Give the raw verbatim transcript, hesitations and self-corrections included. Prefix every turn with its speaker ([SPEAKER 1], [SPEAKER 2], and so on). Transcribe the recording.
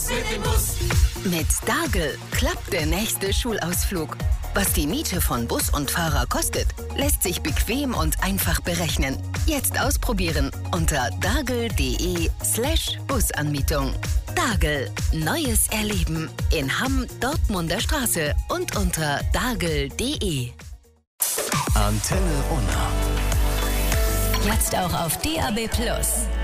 [SPEAKER 1] mit dem Bus.
[SPEAKER 2] Mit Dagel klappt der nächste Schulausflug. Was die Miete von Bus und Fahrer kostet, lässt sich bequem und einfach berechnen. Jetzt ausprobieren unter dagel.de slash Busanmietung. Dagel, neues Erleben in Hamm, Dortmunder Straße und unter dagel.de.
[SPEAKER 3] Antenne Unna.
[SPEAKER 4] Jetzt auch auf D A B Plus.